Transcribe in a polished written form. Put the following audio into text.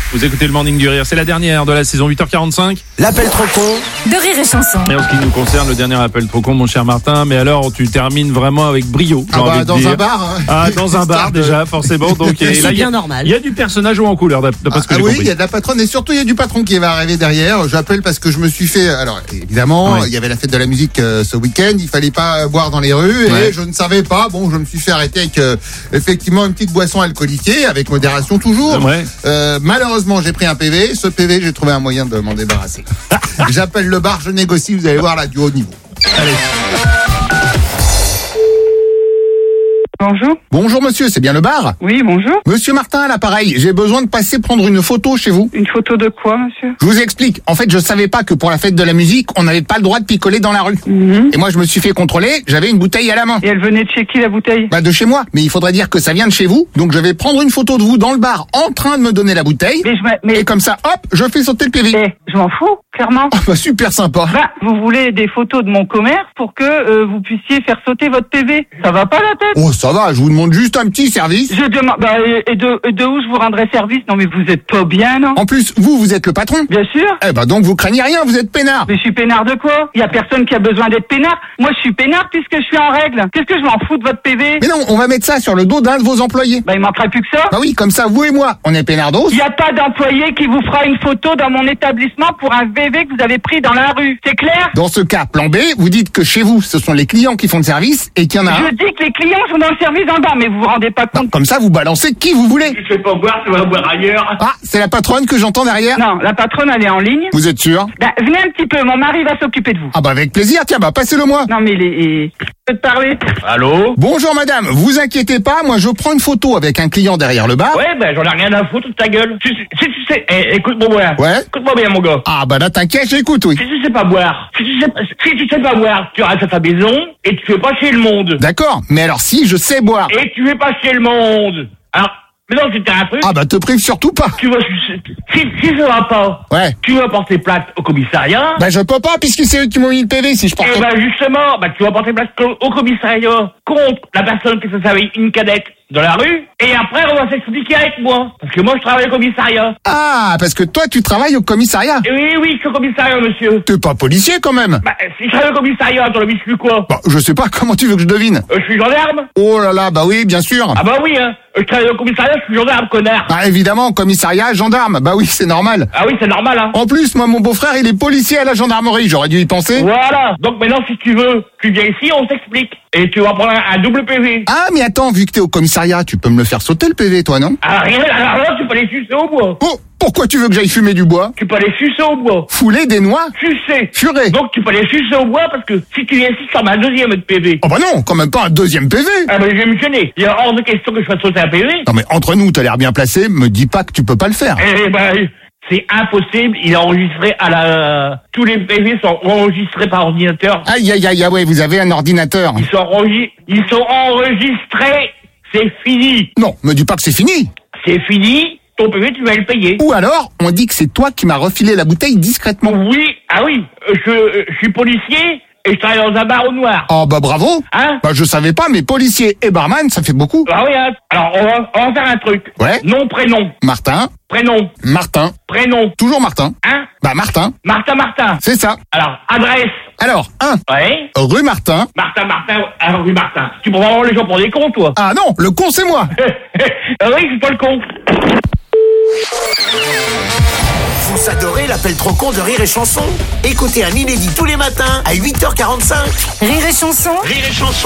Vous écoutez le Morning du Rire, c'est la dernière de la saison 8h45. L'appel trop con de Rire et Chanson. Et en ce qui nous concerne, le dernier appel trop con, mon cher Martin. Mais alors, tu termines vraiment avec brio. j'ai envie de dans dire. un bar. Hein. Ah, dans un bar déjà, forcément. Donc, et C'est là, il y bien a- normal. Il y a du personnage haut en couleur, d'après ce que j'ai oui, compris. il y a de la patronne et surtout il y a du patron qui va arriver derrière. J'appelle parce que je me suis fait. Alors évidemment, Ouais. il y avait la fête de la musique ce week-end. Il fallait pas boire dans les rues et Ouais. je ne savais pas. Bon, je me suis fait arrêter avec effectivement une petite boisson alcoolisée, avec modération toujours. Ouais. Malheureusement, j'ai pris un PV. Ce PV, j'ai trouvé un moyen de m'en débarrasser. J'appelle le bar, je négocie. Vous allez voir là du haut niveau. Allez. Bonjour. Bonjour monsieur, c'est bien le bar. Oui, bonjour. Monsieur Martin à l'appareil. J'ai besoin de passer prendre une photo chez vous. Une photo de quoi, monsieur? Je vous explique. En fait, je savais pas que pour la fête de la musique, on n'avait pas le droit de picoler dans la rue. Et moi, je me suis fait contrôler. J'avais une bouteille à la main. Et elle venait de chez qui, la bouteille? Bah de chez moi. Mais il faudrait dire que ça vient de chez vous. Donc je vais prendre une photo de vous dans le bar en train de me donner la bouteille. Mais Et comme ça, hop, je fais sauter le PV. je m'en fous, clairement. Ah bah super sympa. Bah, vous voulez des photos de mon commerce pour que vous puissiez faire sauter votre PV. Ça va pas la tête? Oh ça va, je vous demande juste un petit service. Je demande, et de où je vous rendrai service? Non mais vous êtes pas bien, non? En plus, vous êtes le patron. Bien sûr. Eh bah donc vous craignez rien, vous êtes peinard. Mais je suis peinard de quoi? Il y a personne qui a besoin d'être peinard. Moi je suis peinard puisque je suis en règle. Qu'est-ce que je m'en fous de votre PV? Mais non, on va mettre ça sur le dos d'un de vos employés. Bah il manquerait plus que ça. Bah oui, comme ça, vous et moi, on est peinardos. Il n'y a pas d'employé qui vous fera une photo dans mon établissement pour un VV que vous avez pris dans la rue. C'est clair? Dans ce cas, plan B, vous dites que chez vous, ce sont les clients qui font le service et qu'il y en a un. Je dis que les clients sont dans le service en bas, mais vous vous rendez pas compte. Comme ça, vous balancez qui vous voulez. Tu sais pas boire, tu vas boire ailleurs. Ah, c'est la patronne que j'entends derrière. Non, la patronne, elle est en ligne. Vous êtes sûr? Ben, venez un petit peu, mon mari va s'occuper de vous. Ah bah avec plaisir, tiens, bah passez-le moi. Non, mais je peux te parler. Allô? Bonjour madame, vous inquiétez pas, moi je prends une photo avec un client derrière le bar. Ouais, ben j'en ai rien à foutre de ta gueule. Si tu sais, écoute-moi bien. Ouais. Écoute-moi bien, mon gars. Ah bah là t'inquiète, j'écoute, oui. Si tu sais pas boire, si tu sais pas boire, tu restes à ta maison et tu fais pas chez le monde. D'accord, mais alors si je sais boire. Et tu fais pas chez le monde. Alors, mais non, c'était un truc. Ah bah te prive surtout pas. Tu vas, si ça va pas, Ouais. tu vas porter plainte au commissariat. Bah je peux pas puisque c'est eux qui m'ont mis le PV si je porte. Et ben justement, tu vas porter plainte au commissariat contre la personne qui se servait une cadette dans la rue. Et après, on va s'expliquer avec moi. Parce que moi, je travaille au commissariat. Ah, parce que toi tu travailles au commissariat. Et oui, je suis au commissariat, monsieur. T'es pas policier quand même. Bah, si je travaille au commissariat, ton ami, je suis quoi? Bah je sais pas, comment tu veux que je devine? Je suis gendarme. Oh là là, bah oui, bien sûr. Ah bah oui, hein. Je travaille au commissariat, je suis gendarme, connard. Bah évidemment, commissariat, gendarme, bah oui, c'est normal. Ah oui, c'est normal, hein. En plus, moi mon beau-frère il est policier à la gendarmerie, j'aurais dû y penser. Voilà. Donc maintenant, si tu veux, tu viens ici, on s'explique. Et tu vas prendre un double PV. Ah mais attends, vu que t'es au commissariat, tu peux me le faire sauter le PV toi, non? Alors là, tu peux aller sucer au bois. Oh, pourquoi tu veux que j'aille fumer du bois? Tu peux aller sucer au bois. Fouler des noix? Sucer. Furer? Donc tu peux aller sucer au bois parce que si tu viens ici, ça m'a un deuxième de PV. Oh bah non, quand même pas un deuxième PV. Ah bah je vais me gêner. Il y a hors de question que je fasse sauter un PV. Non mais entre nous, t'as l'air bien placé, me dis pas que tu peux pas le faire. Eh ben, c'est impossible. Il est enregistré à la... Tous les PV sont enregistrés par ordinateur. Aïe aïe aïe, ah ouais, vous avez un ordinateur. Ils sont enregistrés. C'est fini. Non, me dis pas que c'est fini. C'est fini. Ton PV, tu vas le payer. Ou alors, on dit que c'est toi qui m'as refilé la bouteille discrètement. Oui. Ah oui. Je suis policier et je travaille dans un bar au noir. Oh bah bravo. Hein? Bah je savais pas, mais policier et barman, ça fait beaucoup. Ah oui, hein. Alors, on va faire un truc. Ouais. Nom, prénom. Martin, Prénom. Martin, Prénom. toujours Martin. Hein? Bah Martin, Martin. c'est ça. Alors, adresse. Alors, 1, Ouais. rue Martin. Martin, rue Martin. Tu prends vraiment les gens pour des cons, toi. Ah non, le con c'est moi. Ah oui, je suis pas le con. Vous adorez l'appel trop con de Rire et Chanson? Écoutez un inédit tous les matins à 8h45. Rire et Chanson. Rire et chanson.